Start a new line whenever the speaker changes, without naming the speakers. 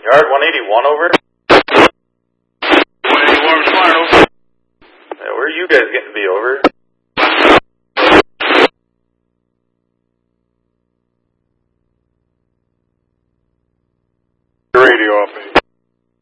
Yard 181 over.
181 is fine, over.
Yeah, where are you guys getting to be, over?
Radio off me.